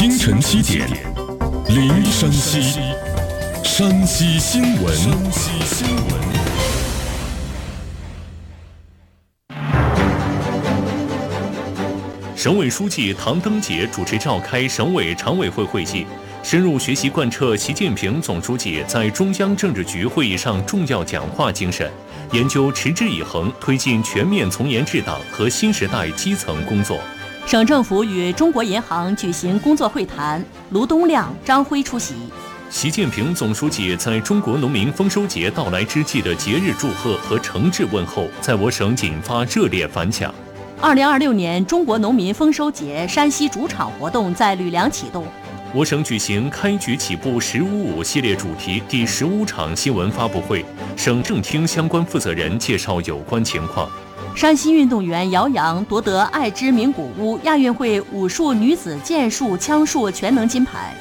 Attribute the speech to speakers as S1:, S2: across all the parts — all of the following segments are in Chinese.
S1: 清晨7点，林山西，山西新闻。省委书记唐登杰主持召开省委常委会会议，深入学习贯彻习近平总书记在中央政治局会议上重要讲话精神，研究持之以恒推进全面从严治党和新时代基层工作。
S2: 省政府与中国银行举行工作会谈，卢东亮、张辉出席。
S1: 习近平总书记在中国农民丰收节到来之际的节日祝贺和诚挚问候，在我省引发热烈反响。
S2: 2026年中国农民丰收节山西主场活动在吕梁启动。
S1: 我省举行开局起步“1055”系列主题第15场新闻发布会，省政厅相关负责人介绍有关情况。
S2: 山西运动员姚洋夺得爱之名古屋亚运会武术女子剑术、枪术全能金牌。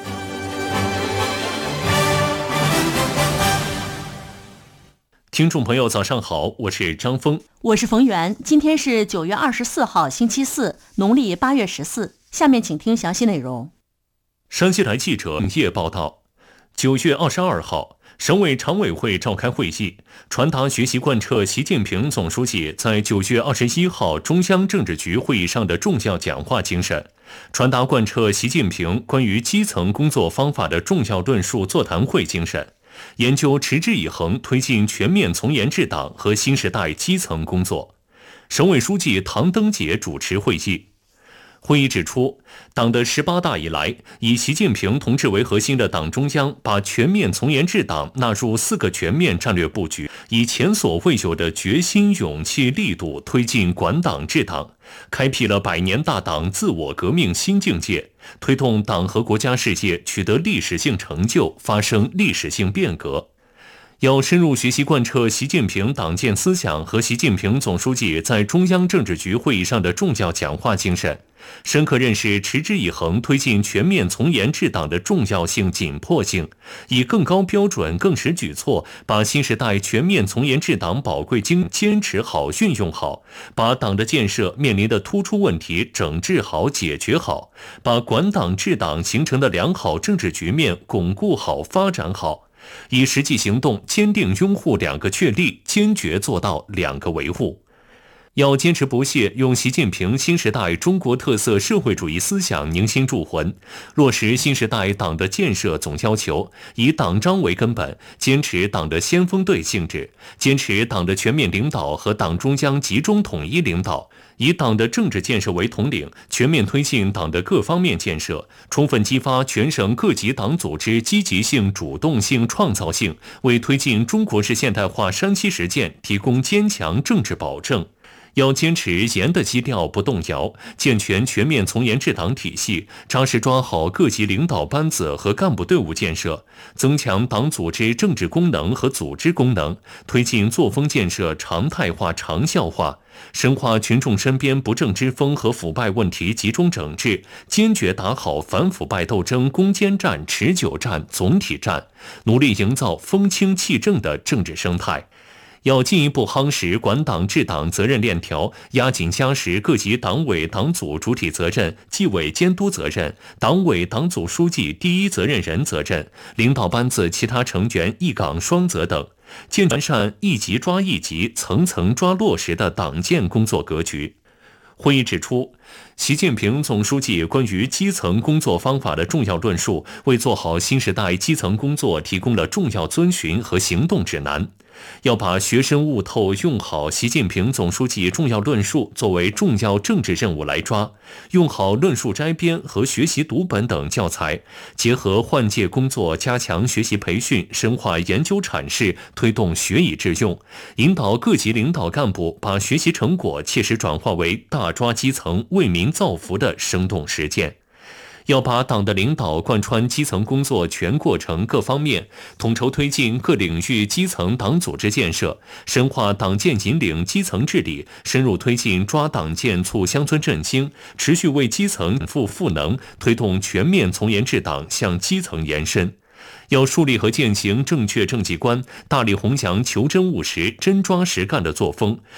S1: 听众朋友早上好，我是张峰，
S2: 我是冯源。今天是9月24号星期四，农历8月14。下面请听详细内容。
S1: 山西台记者叶报道，9月22号，省委常委会召开会议，传达学习贯彻习近平总书记在9月21号中央政治局会议上的重要讲话精神，传达贯彻习近平关于基层工作方法的重要论述座谈会精神，研究持之以恒推进全面从严治党和新时代基层工作。省委书记唐登杰主持会议。会议指出，党的18大以来，以习近平同志为核心的党中央把全面从严治党纳入4个全面战略布局，以前所未有的决心、勇气、力度推进管党治党，开辟了100年大党自我革命新境界，推动党和国家事业取得历史性成就，发生历史性变革。要深入学习贯彻习近平党建思想和习近平总书记在中央政治局会议上的重要讲话精神，深刻认识持之以恒推进全面从严治党的重要性、紧迫性，以更高标准、更实举措，把新时代全面从严治党宝贵经坚持好、运用好，把党的建设面临的突出问题整治好、解决好，把管党治党形成的良好政治局面巩固好、发展好。以实际行动坚定拥护2个确立，坚决做到2个维护。要坚持不懈用习近平新时代中国特色社会主义思想凝心铸魂，落实新时代党的建设总要求，以党章为根本，坚持党的先锋队性质，坚持党的全面领导和党中央集中统一领导，以党的政治建设为统领，全面推进党的各方面建设，充分激发全省各级党组织积极性、主动性、创造性，为推进中国式现代化山西实践提供坚强政治保证。要坚持严的基调不动摇，健全全面从严治党体系，扎实抓好各级领导班子和干部队伍建设，增强党组织政治功能和组织功能，推进作风建设常态化、长效化，深化群众身边不正之风和腐败问题集中整治，坚决打好反腐败斗争攻坚战、持久战、总体战，努力营造风清气正的政治生态。要进一步夯实管党治党责任链条，压紧加实各级党委党组主体责任、纪委监督责任、党委党组书记第一责任人责任、领导班子其他成员一岗双责等，坚决完善一级抓一级、层层抓落实的党建工作格局。会议指出，习近平总书记关于基层工作方法的重要论述，为做好新时代基层工作提供了重要遵循和行动指南。要把学深悟透用好习近平总书记重要论述作为重要政治任务来抓，用好论述摘编和学习读本等教材，结合换届工作加强学习培训，深化研究阐释，推动学以致用，引导各级领导干部把学习成果切实转化为大抓基层、为民造福的生动实践。要把党的领导贯穿基层工作全过程各方面，统筹推进各领域基层党组织建设，深化党建引领基层治理，深入推进抓党建促乡村振兴，持续为基层赋能，推动全面从严治党向基层延伸。要树立和践行正确政绩观，大力弘扬求真务实、真抓实干的作风，